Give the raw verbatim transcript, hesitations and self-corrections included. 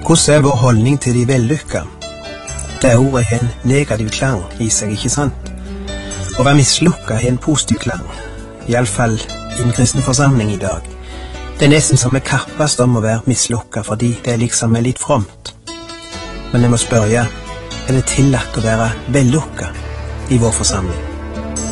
Hvordan er vår holdning til de vellykka? Det ordet har en negativ klang i seg, ikke sant? Å være mislukka har en positiv klang, i alle fall i den kristne forsamling i dag. Det er nesten som vi kappast om å være mislukka, fordi det liksom er litt fromt. Men jeg må spørre, er det tillatt å være vellukka i vår forsamling?